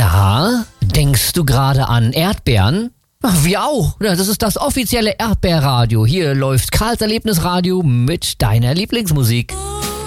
Na, denkst du gerade an Erdbeeren? Ach, wir auch. Ja, das ist das offizielle Erdbeerradio. Hier läuft Karls Erlebnisradio mit deiner Lieblingsmusik.